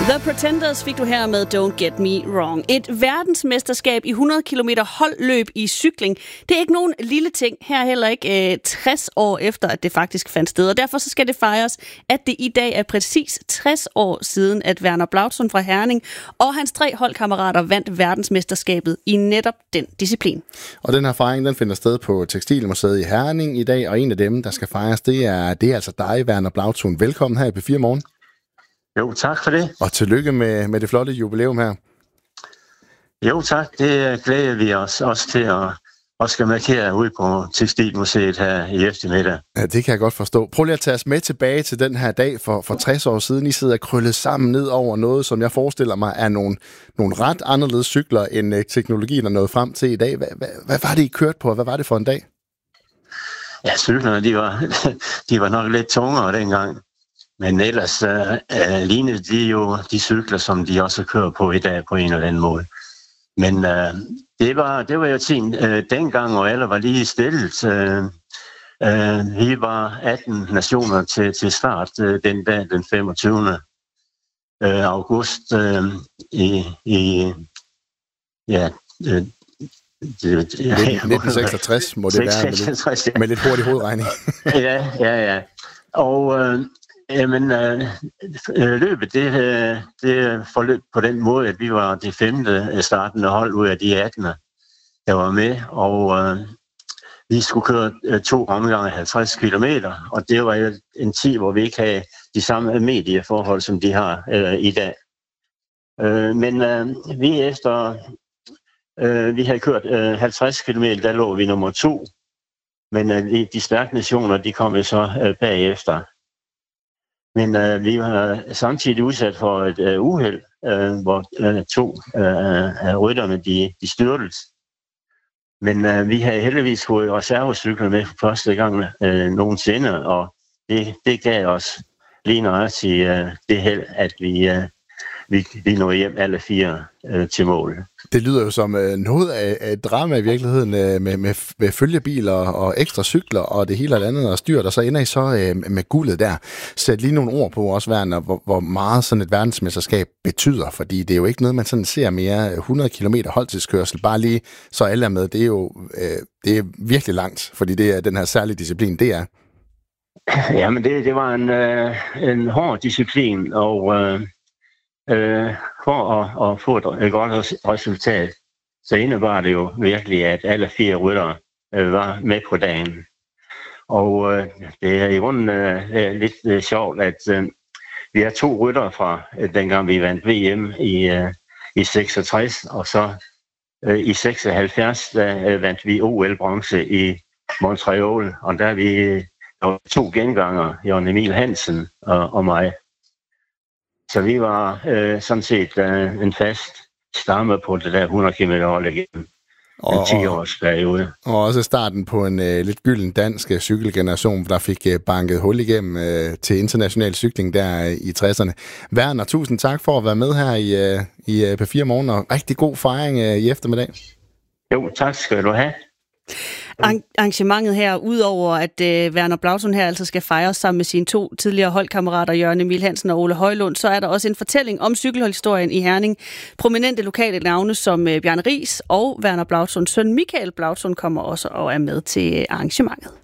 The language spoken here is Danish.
The Pretenders fik du her med Don't Get Me Wrong. Et verdensmesterskab i 100 km holdløb i cykling. Det er ikke nogen lille ting. Her heller ikke 60 år efter, at det faktisk fandt sted. Og derfor så skal det fejres, at det i dag er præcis 60 år siden, at Werner Blautson fra Herning og hans 3 holdkammerater vandt verdensmesterskabet i netop den disciplin. Og den her fejring, den finder sted på Tekstilmuseet i Herning i dag, og en af dem, der skal fejres, det er altså dig, Werner Blautson. Velkommen her i P4 Morgen. Jo, tak for det. Og tillykke med det flotte jubilæum her. Jo, tak. Det glæder vi os også til at skal markere ude på Tekstilmuseet her i eftermiddag. Ja, det kan jeg godt forstå. Prøv lige at tage os med tilbage til den her dag for 60 år siden. I sidder krøllet sammen ned over noget, som jeg forestiller mig er nogle ret anderledes cykler, end teknologien er nået frem til i dag. Hvad var det, I kørte på? Hvad var det for en dag? Ja, cyklerne, de var nok lidt tungere dengang. Men ellers lignede de jo de cykler, som de også kører på i dag på en eller anden måde. Men det var jo tiden dengang, og alle var lige stillet. Vi var 18 nationer til start den dag, den 25. august Ja, 1966 må det være med lidt hurtig hovedregning. Ja. Og løbet, det forløb på den måde, at vi var det 5. startende hold ud af de 18, der var med, og vi skulle køre 2 omgange 50 kilometer, og det var jo en tid, hvor vi ikke havde de samme medieforhold, som de har i dag. Men vi havde kørt 50 kilometer, der lå vi nummer 2, men de stærke nationer, de kom jo så bagefter. Men vi var samtidig udsat for et uheld, hvor 2 af rytterne de styrtes. Men vi havde heldigvis fået reservecykler med for første gang nogensinde, og det gav os lige nøjagtigt det held, at vi nåede hjem alle 4 til mål. Det lyder jo som noget af et drama i virkeligheden med følgebiler og ekstra cykler og det hele andet og styrt, og så ender I så med guldet der. Sæt lige nogle ord på også, Werner, hvor meget sådan et verdensmesterskab betyder, fordi det er jo ikke noget, man sådan ser mere 100 km holdtidskørsel, bare lige så alle er med. Det er jo det er virkelig langt, fordi det er den her særlige disciplin, det er. Ja, men det var en hård disciplin, og for at få et godt resultat, så indebar det jo virkelig, at alle 4 ryttere var med på dagen. Og det er i grunden lidt sjovt, at vi har 2 ryttere fra dengang vi vandt VM i 66, og så i 76 der vandt vi OL-bronze i Montreal, og der var 2 genganger, Jørgen Emil Hansen og mig. Så vi var sådan set en fast stamme på det der 100 km hold igennem en 10-årsperiode. Og også starten på en lidt gylden dansk cykelgeneration, der fik banket hul igennem til international cykling der i 60'erne. Werner, tusind tak for at være med her i P4 Morgen, og rigtig god fejring i eftermiddag. Jo, tak skal du have. Arrangementet her, udover at Werner Blautson her altså skal fejres sammen med sine 2 tidligere holdkammerater, Jørgen Emil Hansen og Ole Højlund, så er der også en fortælling om cykelhistorien i Herning. Prominente lokale navne som Bjarne Riis og Werner Blautsons søn Michael Blautson kommer også og er med til arrangementet.